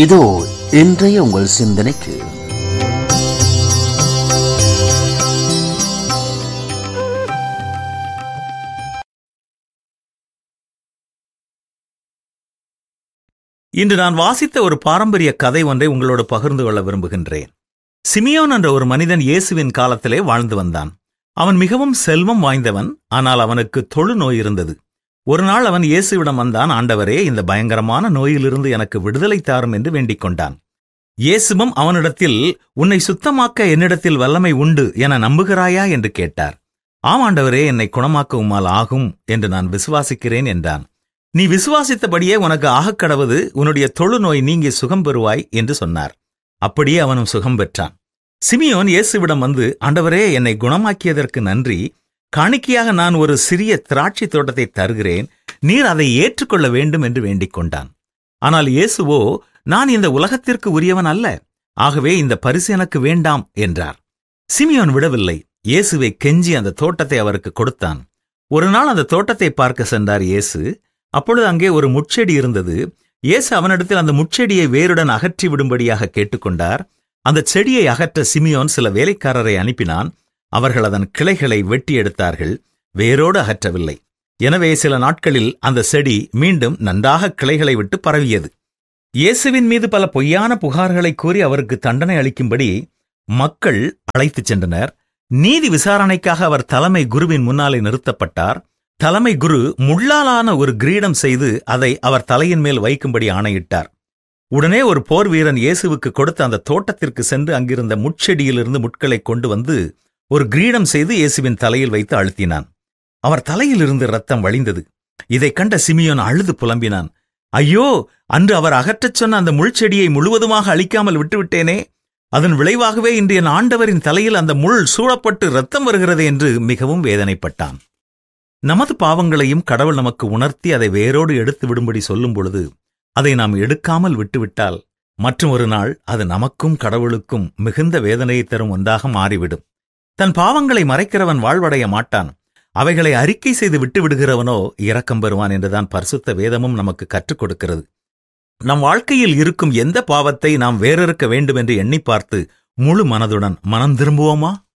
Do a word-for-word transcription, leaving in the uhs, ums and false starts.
இதோ இன்றைய உங்கள் சிந்தனைக்கு இன்று நான் வாசித்த ஒரு பாரம்பரிய கதை ஒன்றை உங்களோடு பகிர்ந்து கொள்ள விரும்புகின்றேன். சிமியோன் என்ற ஒரு மனிதன் இயேசுவின் காலத்திலே வாழ்ந்து வந்தான். அவன் மிகவும் செல்வம் வாய்ந்தவன். ஆனால் அவனுக்கு தொழுநோய் இருந்தது. ஒரு நாள் அவன் இயேசுவிடம் வந்தான். ஆண்டவரே, இந்த பயங்கரமான நோயிலிருந்து எனக்கு விடுதலை தாரும் என்று வேண்டிக் கொண்டான். இயேசுவும் அவனிடத்தில், உன்னை சுத்தமாக்க என்னிடத்தில் வல்லமை உண்டு என நம்புகிறாயா என்று கேட்டார். ஆம் ஆண்டவரே, என்னை குணமாக்க உம்மால் ஆகும் என்று நான் விசுவாசிக்கிறேன் என்றான். நீ விசுவாசித்தபடியே உனக்கு ஆகக் கடவது, உன்னுடைய தொழுநோய் நீங்கி சுகம் பெறுவாய் என்று சொன்னார். அப்படியே அவனும் சுகம் பெற்றான். சிமியோன் இயேசுவிடம் வந்து, ஆண்டவரே, என்னை குணமாக்கியதற்கு நன்றி. காணிக்கையாக நான் ஒரு சிறிய திராட்சை தோட்டத்தை தருகிறேன், நீர் அதை ஏற்றுக்கொள்ள வேண்டும் என்று வேண்டிக் கொண்டான். ஆனால் இயேசுவோ, நான் இந்த உலகத்திற்கு உரியவன் அல்ல, ஆகவே இந்த பரிசு எனக்கு வேண்டாம் என்றார். சிமியோன் விடவில்லை. இயேசுவை கெஞ்சி அந்த தோட்டத்தை அவருக்கு கொடுத்தான். ஒரு நாள் அந்த தோட்டத்தை பார்க்க சென்றார் இயேசு. அப்பொழுது அங்கே ஒரு முட்செடி இருந்தது. இயேசு அவனிடத்தில் அந்த முட்செடியை வேருடன் அகற்றி விடும்படியாக கேட்டுக்கொண்டார். அந்த செடியை அகற்ற சிமியோன் சில வேலைக்காரரை அனுப்பினான். அவர்கள் அதன் கிளைகளை வெட்டி எடுத்தார்கள், வேரோடு அகற்றவில்லை. எனவே சில நாட்களில் அந்த செடி மீண்டும் நன்றாக கிளைகளை விட்டு பரவியது. இயேசுவின் மீது பல பொய்யான புகார்களை கூறி அவருக்கு தண்டனை அளிக்கும்படி மக்கள் அழைத்துச் சென்றனர். நீதி விசாரணைக்காக அவர் தலைமை குருவின் முன்னாலே நிறுத்தப்பட்டார். தலைமை குரு முள்ளாலான ஒரு கிரீடம் செய்து அதை அவர் தலையின் மேல் வைக்கும்படி ஆணையிட்டார். உடனே ஒரு போர் வீரன் இயேசுவுக்கு கொடுத்த அந்த தோட்டத்திற்கு சென்று அங்கிருந்த முட்செடியிலிருந்து முட்களை கொண்டு வந்து ஒரு கிரீடம் செய்து இயேசுவின் தலையில் வைத்து அழுத்தினான். அவர் தலையிலிருந்து இரத்தம் வழிந்தது. இதைக் கண்ட சிமியோன் அழுது புலம்பினான். ஐயோ, அன்று அவர் அகற்றச் சொன்ன அந்த முள்செடியை முழுவதுமாக அழிக்காமல் விட்டுவிட்டேனே. அதன் விளைவாகவே இன்று என் ஆண்டவரின் தலையில் அந்த முள் சூழப்பட்டு இரத்தம் வருகிறது என்று மிகவும் வேதனைப்பட்டான். நமது பாவங்களையும் கடவுள் நமக்கு உணர்த்தி அதை வேரோடு எடுத்து விடும்படி சொல்லும் பொழுது அதை நாம் எடுக்காமல் விட்டுவிட்டால் மற்றும் ஒரு நாள் அது நமக்கும் கடவுளுக்கும் மிகுந்த வேதனையை தரும் ஒன்றாக மாறிவிடும். தன் பாவங்களை மறைக்கிறவன் வாழ்வடைய மாட்டான். அவைகளை அறிக்கை செய்து விட்டு விடுகிறவனோ இரக்கம் பெறுவான் என்றுதான் பரிசுத்த வேதமும் நமக்கு கற்றுக் கொடுக்கிறது. நம் வாழ்க்கையில் இருக்கும் எந்த பாவத்தை நாம் வேறறுக்க வேண்டும் என்று எண்ணி பார்த்து முழு மனதுடன் மனம் திரும்புவோமா?